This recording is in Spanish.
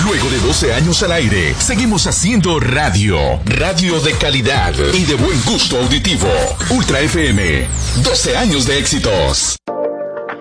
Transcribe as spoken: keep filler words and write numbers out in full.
Luego de doce años al aire, seguimos haciendo radio. Radio de calidad y de buen gusto auditivo. Ultra F M. doce años de éxitos.